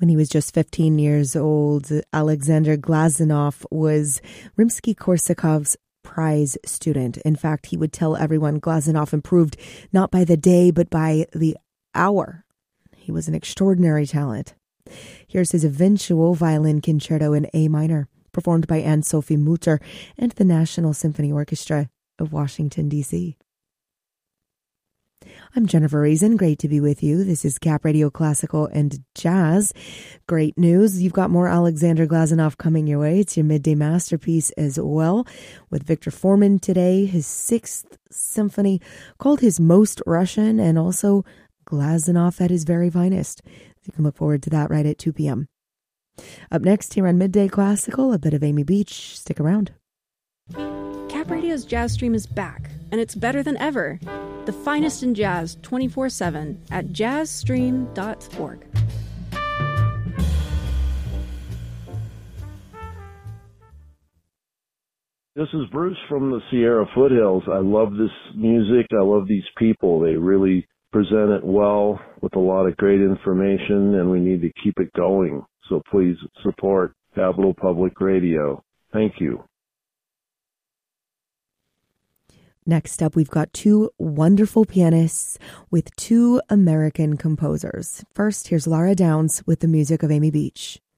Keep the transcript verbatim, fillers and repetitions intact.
When he was just fifteen years old, Alexander Glazunov was Rimsky-Korsakov's prize student. In fact, he would tell everyone Glazunov improved not by the day, but by the hour. He was an extraordinary talent. Here's his eventual violin concerto in A minor, performed by Anne-Sophie Mutter and the National Symphony Orchestra of Washington, D C I'm Jennifer Reason. Great to be with you. This is Cap Radio Classical and Jazz. Great news. You've got more Alexander Glazunov coming your way. It's your midday masterpiece as well. With Victor Foreman today, his sixth symphony, called his Most Russian, and also Glazunov at his very finest. You can look forward to that right at two p.m. Up next here on Midday Classical, a bit of Amy Beach. Stick around. Cap Radio's Jazz Stream is back, and it's better than ever. The finest in jazz twenty-four seven at jazz stream dot org. This is Bruce from the Sierra Foothills. I love this music. I love these people. They really present it well with a lot of great information, and we need to keep it going. So please support Capital Public Radio. Thank you. Next up, we've got two wonderful pianists with two American composers. First, here's Laura Downs with the music of Amy Beach.